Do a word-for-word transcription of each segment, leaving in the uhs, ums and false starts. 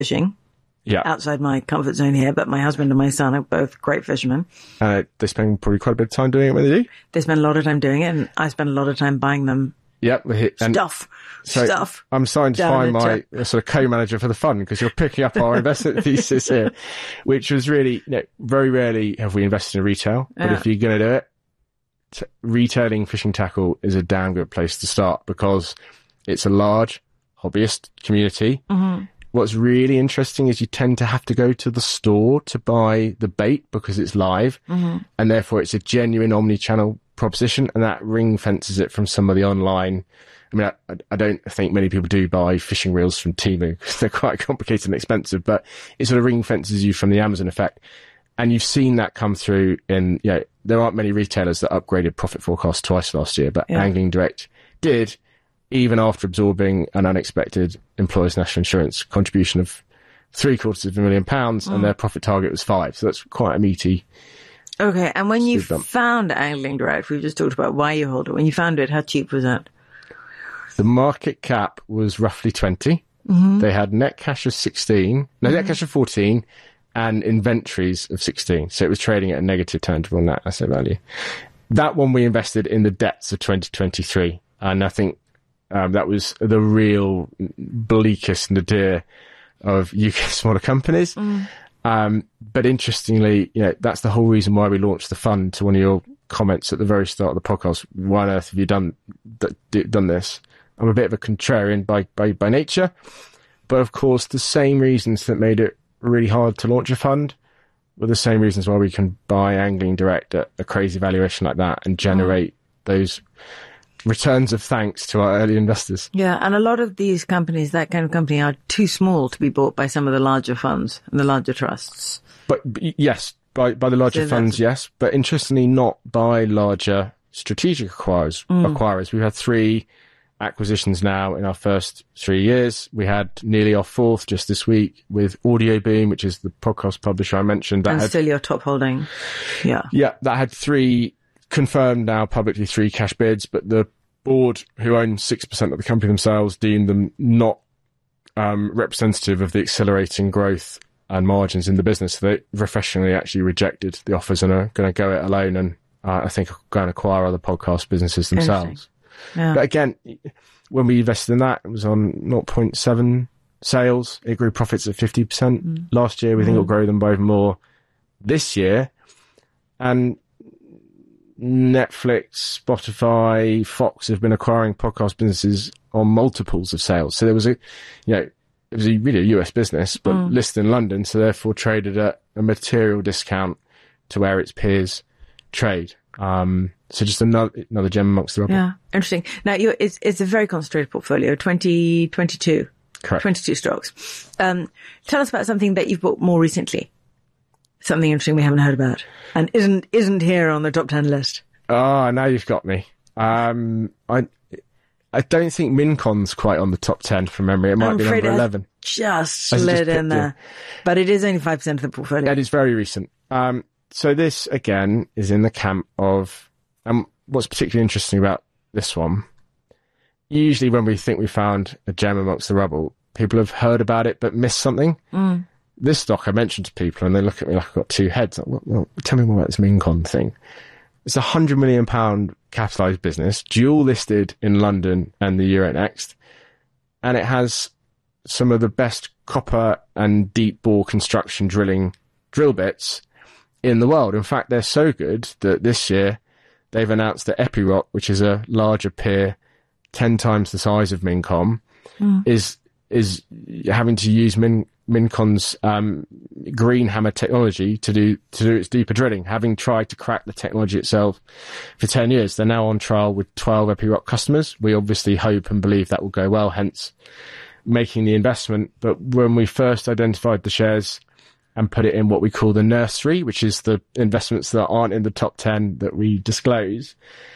fishing. Yeah. Outside my comfort zone here, but my husband and my son are both great fishermen. Uh, they spend probably quite a bit of time doing it when they do. They spend a lot of time doing it, and I spend a lot of time buying them Yep. And stuff. so stuff. I'm starting to find my uh, sort of co-manager for the fund, because you're picking up our investment thesis here, which was really, you know, very rarely have we invested in retail. But Yeah. if you're going to do it, t- retailing fishing tackle is a damn good place to start, because it's a large hobbyist community. Mm-hmm. What's really interesting is you tend to have to go to the store to buy the bait because it's live, mm-hmm. and therefore it's a genuine omni-channel proposition, and that ring fences it from some of the online. I mean, I, I don't think many people do buy fishing reels from Temu because they're quite complicated and expensive, but it sort of ring fences you from the Amazon effect. And you've seen that come through in, you know, there aren't many retailers that upgraded profit forecast twice last year, but yeah. Angling Direct did, even after absorbing an unexpected employers' national insurance contribution of three quarters of a million pounds, mm. and their profit target was five. So that's quite a meaty. Okay, and when you bump. found Angling Direct, we've just talked about why you hold it. When you found it, how cheap was that? The market cap was roughly twenty. Mm-hmm. They had net cash of sixteen, no, mm-hmm. net cash of fourteen, and inventories of sixteen. So it was trading at a negative tangible net asset value. That one we invested in the depths of twenty twenty-three, and I think Um, that was the real bleakest nadir of U K smaller companies. Mm. Um, but interestingly, you know, that's the whole reason why we launched the fund. To one of your comments at the very start of the podcast, why on earth have you done d- done this? I'm a bit of a contrarian by, by, by nature, but of course the same reasons that made it really hard to launch a fund were the same reasons why we can buy Angling Direct at a crazy valuation like that and generate mm. those returns of thanks to our early investors. Yeah, and a lot of these companies, that kind of company, are too small to be bought by some of the larger funds and the larger trusts. But, but yes, by by the larger so funds, yes, but interestingly not by larger strategic acquirers. Mm. Acquirers. We've had three acquisitions now in our first three years. We had nearly our fourth just this week with Audio Boom, which is the podcast publisher I mentioned. That and had, still your top holding. Yeah. Yeah, that had three confirmed now publicly, three cash bids, but the board, who own six percent of the company themselves, deemed them not um, representative of the accelerating growth and margins in the business. So they refreshingly actually rejected the offers and are going to go it alone, and uh, I think go and acquire other podcast businesses themselves. Yeah. But again, when we invested in that, it was on zero point seven sales. It grew profits at fifty percent mm. last year. We mm. think it'll grow them by even more this year. And Netflix, Spotify, Fox have been acquiring podcast businesses on multiples of sales. So there was a, you know, it was a really a U S business, but mm. listed in London, so therefore traded at a material discount to where its peers trade. Um, so just another another gem amongst the rubble. Yeah, interesting. Now, you're, it's it's a very concentrated portfolio, twenty, twenty-two, correct, twenty-two stocks. Um, tell us about something that you've bought more recently. Something interesting we haven't heard about, and isn't isn't here on the top ten list. Ah, now you've got me. Um, I I don't think Mincon's quite on the top ten from memory. It might I'm be afraid number it eleven. Just Has it slid just in picked there, in? But it is only five percent of the portfolio. It is very recent. Um, so this again is in the camp of. Um, what's particularly interesting about this one? Usually, when we think we found a gem amongst the rubble, people have heard about it but missed something. Mm. This stock I mentioned to people and they look at me like I've got two heads. Like, well, well, tell me more about this Mincon thing. It's a hundred million pound capitalised business, dual listed in London and the Euronext, and it has some of the best copper and deep bore construction drilling drill bits in the world. In fact, they're so good that this year they've announced that Epiroc, which is a larger peer, ten times the size of Mincon, mm. is is having to use Min. Mincon's um, green hammer technology to do to do its deeper drilling. Having tried to crack the technology itself for ten years, they're now on trial with twelve Epiroc customers. We obviously hope and believe that will go well, hence making the investment. But when we first identified the shares and put it in what we call the nursery, which is the investments that aren't in the top ten that we disclose,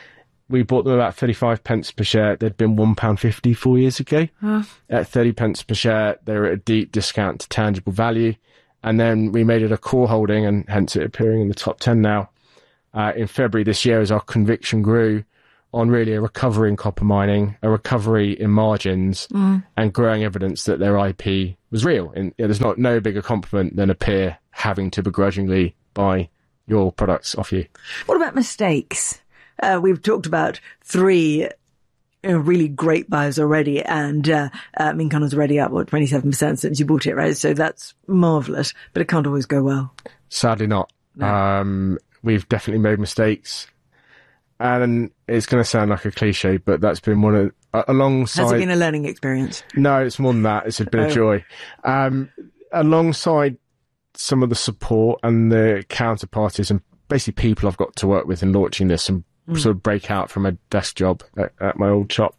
we bought them about thirty-five pence per share. They'd been one pound fifty four years ago. Huh. At thirty pence per share, they were at a deep discount to tangible value. And then we made it a core holding, and hence it appearing in the top ten now. Uh, in February this year, as our conviction grew on really a recovery in copper mining, a recovery in margins, mm. and growing evidence that their I P was real. And you know, there's not no bigger compliment than a peer having to begrudgingly buy your products off you. What about mistakes? Uh, we've talked about three you know, really great buys already, and uh, uh, Mincon is already up, what, twenty-seven percent since you bought it, right? So that's marvellous, but it can't always go well. Sadly not. No. Um, we've definitely made mistakes. And it's going to sound like a cliche, but that's been one of, uh, alongside... Has it been a learning experience? No, it's more than that. It's been oh. a joy. Um, alongside some of the support and the counterparties and basically people I've got to work with in launching this and mm. sort of break out from a desk job at, at my old shop,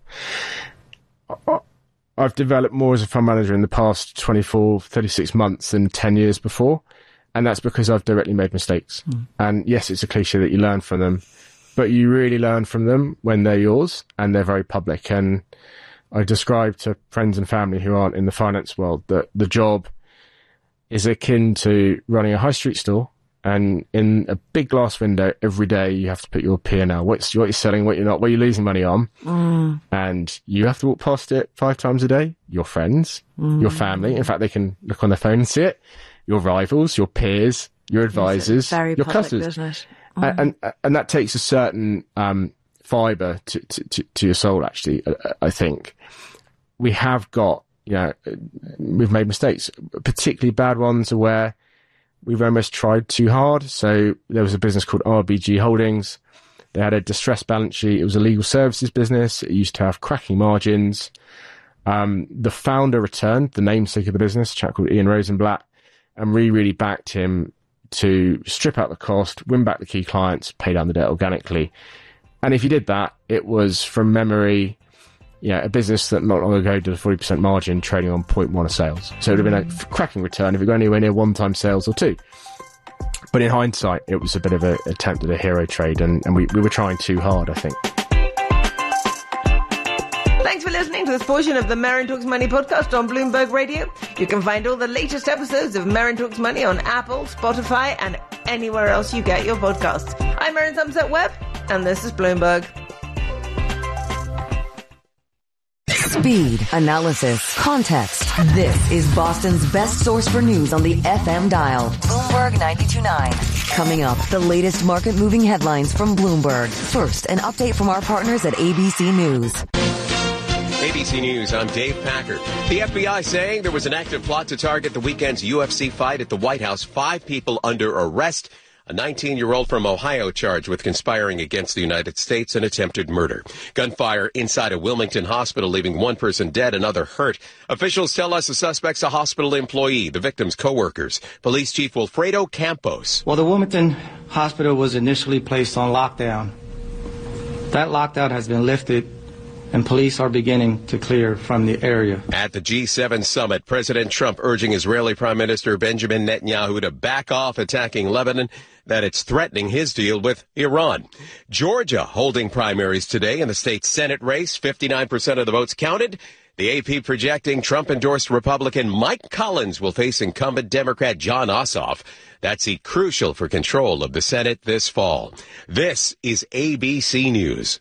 I've developed more as a fund manager in the past twenty-four, thirty-six months than ten years before. And that's because I've directly made mistakes. Mm. And yes, it's a cliche that you learn from them, but you really learn from them when they're yours and they're very public. And I describe to friends and family who aren't in the finance world that the job is akin to running a high street store, and in a big glass window every day you have to put your P and L, what's what you're selling, what you're not, what you're losing money on, mm. and you have to walk past it five times a day. Your friends, mm. your family, in fact they can look on their phone and see it, your rivals, your peers, your advisors, very your public customers. Business. Mm. And, and and that takes a certain um, fibre to, to, to your soul, actually, I think. We have got, you know, we've made mistakes, particularly bad ones are where we've almost tried too hard. So there was a business called R B G Holdings. They had a distressed balance sheet. It was a legal services business. It used to have cracking margins. Um, the founder returned, the namesake of the business, a chap called Ian Rosenblatt, and we really backed him to strip out the cost, win back the key clients, pay down the debt organically. And if you did that, it was from memory, you know, a business that not long ago did a forty percent margin trading on zero point one of sales. So it would have been a cracking return if it got anywhere near one time sales or two. But in hindsight, it was a bit of an attempt at a hero trade, and, and we, we were trying too hard, I think. Thanks for listening to this portion of the Marin Talks Money podcast on Bloomberg Radio. You can find all the latest episodes of Marin Talks Money on Apple, Spotify, and anywhere else you get your podcasts. I'm Marin Somerset Webb, and this is Bloomberg. Speed, analysis, context. This is Boston's best source for news on the F M dial. Bloomberg ninety-two point nine. Coming up, the latest market-moving headlines from Bloomberg. First, an update from our partners at A B C News. A B C News, I'm Dave Packard. The F B I saying there was an active plot to target the weekend's U F C fight at the White House. Five people under arrest. A nineteen-year-old from Ohio charged with conspiring against the United States and attempted murder. Gunfire inside a Wilmington hospital, leaving one person dead, another hurt. Officials tell us the suspect's a hospital employee, the victim's co-workers. Police Chief Wilfredo Campos. Well, the Wilmington hospital was initially placed on lockdown. That lockdown has been lifted, and police are beginning to clear from the area. At the G seven summit, President Trump urging Israeli Prime Minister Benjamin Netanyahu to back off attacking Lebanon, that it's threatening his deal with Iran. Georgia holding primaries today in the state Senate race. fifty-nine percent of the votes counted. The A P projecting Trump-endorsed Republican Mike Collins will face incumbent Democrat Jon Ossoff. That's crucial for control of the Senate this fall. This is A B C News.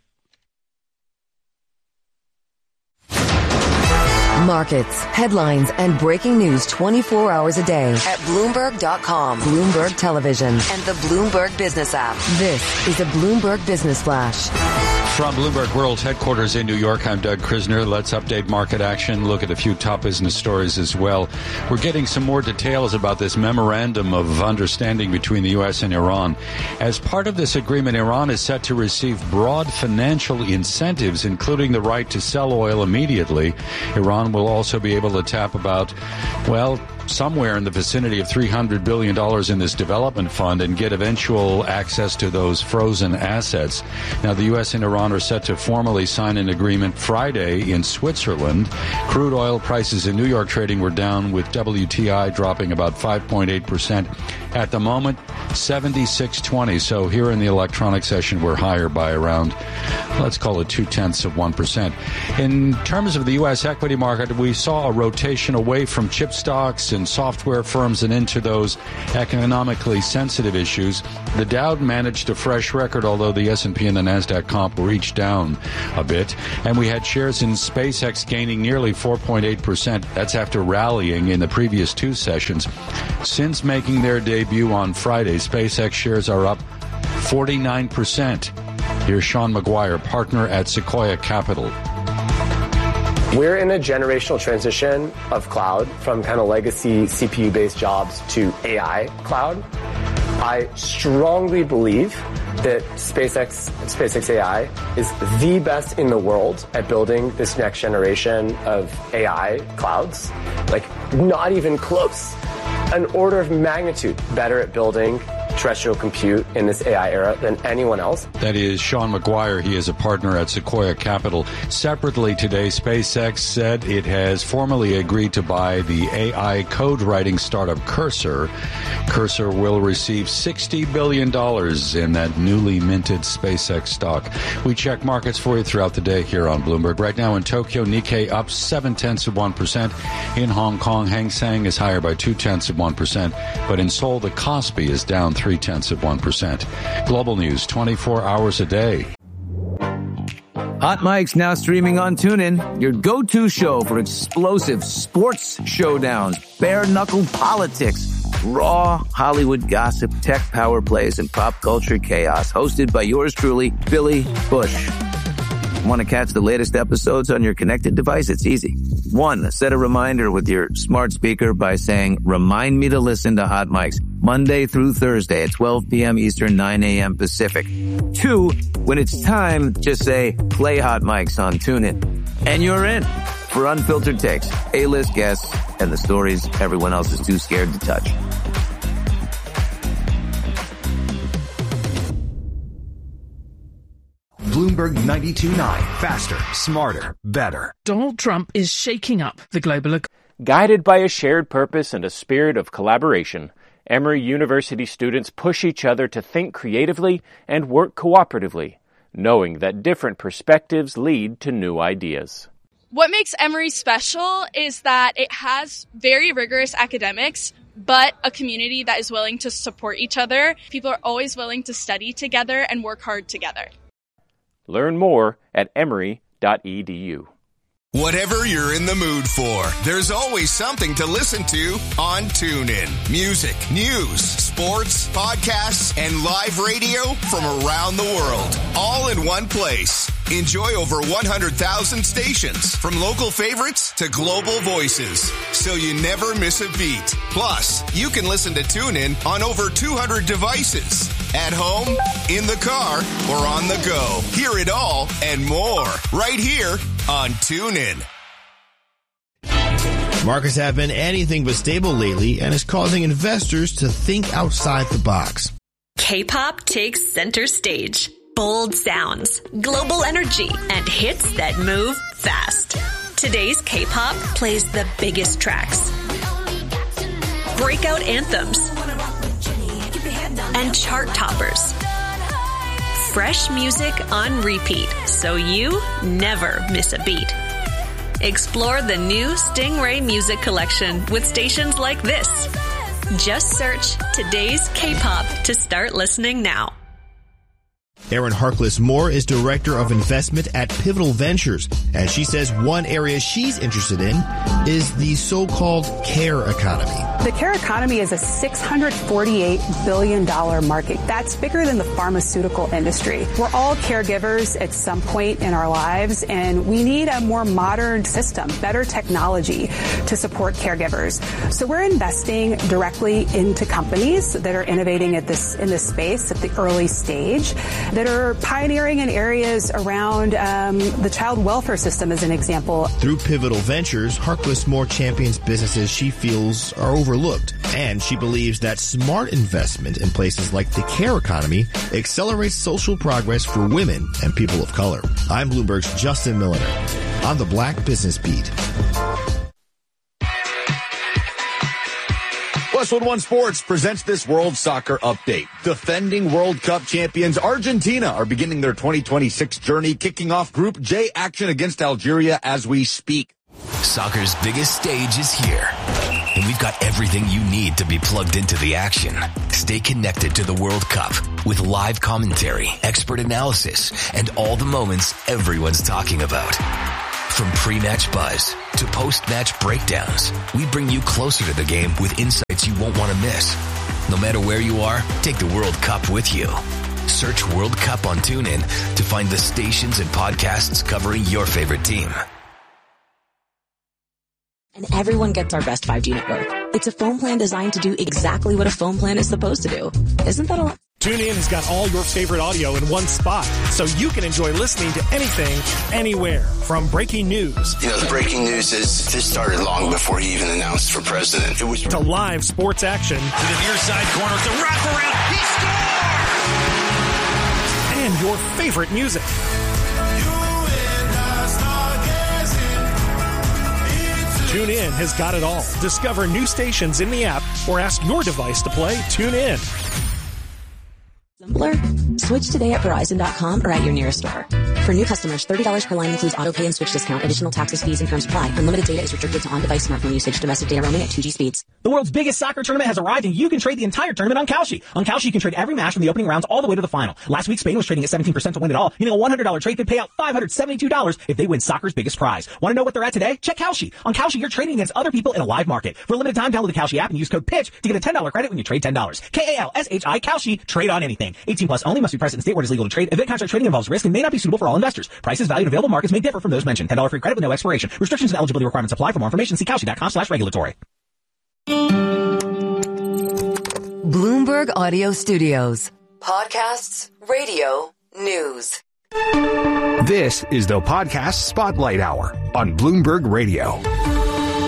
Markets, headlines, and breaking news twenty-four hours a day at Bloomberg dot com, Bloomberg Television, and the Bloomberg Business app. This is a Bloomberg Business Flash. From Bloomberg World Headquarters in New York, I'm Doug Krisner. Let's update market action, look at a few top business stories as well. We're getting some more details about this memorandum of understanding between the U S and Iran. As part of this agreement, Iran is set to receive broad financial incentives, including the right to sell oil immediately. Iran will also be able to tap about, well, somewhere in the vicinity of three hundred billion dollars in this development fund and get eventual access to those frozen assets. Now, the U S and Iran are set to formally sign an agreement Friday in Switzerland. Crude oil prices in New York trading were down, with W T I dropping about five point eight percent. At the moment, seventy-six twenty. So here in the electronic session, we're higher by around, let's call it two-tenths of one percent. In terms of the U S equity market, we saw a rotation away from chip stocks and software firms and into those economically sensitive issues. The Dow managed a fresh record, although the S and P and the NASDAQ comp were each down a bit. And we had shares in SpaceX gaining nearly four point eight percent. That's after rallying in the previous two sessions. Since making their debut on Friday, SpaceX shares are up forty-nine percent. Here's Sean McGuire, partner at Sequoia Capital. We're in a generational transition of cloud from kind of legacy C P U-based jobs to A I cloud. I strongly believe that SpaceX, SpaceX A I is the best in the world at building this next generation of A I clouds. Like, not even close. An order of magnitude better at building terrestrial compute in this A I era than anyone else. That is Sean McGuire. He is a partner at Sequoia Capital. Separately today, SpaceX said it has formally agreed to buy the A I code writing startup Cursor. Cursor will receive sixty billion dollars in that newly minted SpaceX stock. We check markets for you throughout the day here on Bloomberg. Right now in Tokyo, Nikkei up seven tenths of one percent. In Hong Kong, Hang Seng is higher by two tenths of one percent. But in Seoul, the Kospi is down three tenths of one percent. Global news twenty-four hours a day. Hot Mike's now streaming on TuneIn, your go-to show for explosive sports showdowns, bare-knuckle politics, raw Hollywood gossip, tech power plays, and pop culture chaos. Hosted by yours truly, Billy Bush. Want to catch the latest episodes on your connected device? It's easy. One, set a reminder with your smart speaker by saying, remind me to listen to Hot Mics Monday through Thursday at twelve p.m. Eastern, nine a.m. Pacific. Two, when it's time, just say, play Hot Mics on TuneIn. And you're in for unfiltered takes, A-list guests, and the stories everyone else is too scared to touch. Bloomberg ninety-two point nine. Faster, smarter, better. Donald Trump is shaking up the global economy. Guided by a shared purpose and a spirit of collaboration, Emory University students push each other to think creatively and work cooperatively, knowing that different perspectives lead to new ideas. What makes Emory special is that it has very rigorous academics, but a community that is willing to support each other. People are always willing to study together and work hard together. Learn more at emory dot e d u. Whatever you're in the mood for, there's always something to listen to on TuneIn. Music, news, sports, podcasts, and live radio from around the world, all in one place. Enjoy over one hundred thousand stations, from local favorites to global voices, so you never miss a beat. Plus, you can listen to TuneIn on over two hundred devices, at home, in the car, or on the go. Hear it all and more right here on TuneIn. Markets have been anything but stable lately and is causing investors to think outside the box. K-pop takes center stage. Bold sounds, global energy, and hits that move fast. Today's K-pop plays the biggest tracks, breakout anthems, and chart toppers. Fresh music on repeat, so you never miss a beat. Explore the new Stingray Music Collection with stations like this. Just search Today's K-pop to start listening now. Erin Harkless Moore is Director of Investment at Pivotal Ventures, and she says one area she's interested in is the so-called care economy. The care economy is a six hundred forty-eight billion dollars market. That's bigger than the pharmaceutical industry. We're all caregivers at some point in our lives, and we need a more modern system, better technology to support caregivers. So we're investing directly into companies that are innovating at this in this space at the early stage, that are pioneering in areas around um, the child welfare system, as an example. Through Pivotal Ventures, Harkless Moore champions businesses she feels are overlooked, and she believes that smart investment in places like the care economy accelerates social progress for women and people of color. I'm Bloomberg's Justin Milliner on the Black Business Beat. Plus One One Sports presents this World Soccer Update. Defending World Cup champions Argentina are beginning their twenty twenty-six journey, kicking off Group J action against Algeria as we speak. Soccer's biggest stage is here, and we've we've got everything you need to be plugged into the action. Stay connected to the World Cup with live commentary, expert analysis, and all the moments everyone's talking about. From pre-match buzz to post-match breakdowns, we bring you closer to the game with insights you won't want to miss. No matter where you are, take the World Cup with you. Search World Cup on TuneIn to find the stations and podcasts covering your favorite team. And everyone gets our best five G network. It's a phone plan designed to do exactly what a phone plan is supposed to do. Isn't that a lot? TuneIn has got all your favorite audio in one spot, so you can enjoy listening to anything, anywhere. From breaking news. You know, the breaking news is this started long before he even announced for president. It was to live sports action. To the near side corner, the wraparound. He scored! And your favorite music. TuneIn has got it all. Discover new stations in the app or ask your device to play TuneIn. Simpler? Switch today at Verizon dot com or at your nearest store. For new customers, thirty dollars per line includes auto pay and switch discount. Additional taxes, fees, and terms apply. Unlimited data is restricted to on-device smartphone usage. Domestic data roaming at two G speeds. The world's biggest soccer tournament has arrived, and you can trade the entire tournament on Kalshi. On Kalshi, you can trade every match from the opening rounds all the way to the final. Last week, Spain was trading at seventeen percent to win it all. You know, a one hundred dollars trade could pay out five hundred seventy-two dollars if they win soccer's biggest prize. Want to know what they're at today? Check Kalshi. On Kalshi, you're trading against other people in a live market. For a limited time, download the Kalshi app and use code PITCH to get a ten dollars credit when you trade ten dollars. K A L S H I, Kalshi. Trade on anything. eighteen plus only. Must be present in state where it is legal to trade. Event contract trading involves risk and may not be suitable for all investors. Prices, value, and available markets may differ from those mentioned. ten dollars free credit with no expiration. Restrictions and eligibility requirements apply. For more information, see Kalshi dot com slash regulatory. Bloomberg Audio Studios. Podcasts, radio, news. This is the Podcast Spotlight Hour on Bloomberg Radio.